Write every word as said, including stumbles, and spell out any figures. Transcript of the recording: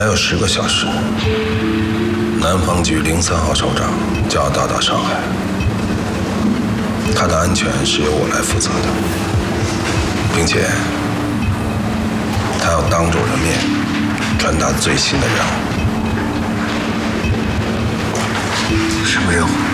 还有十个小时，南方局零三号首长就要到达上海，他的安全是由我来负责的，并且他要当着我的面传达最新的任务。 什么任务？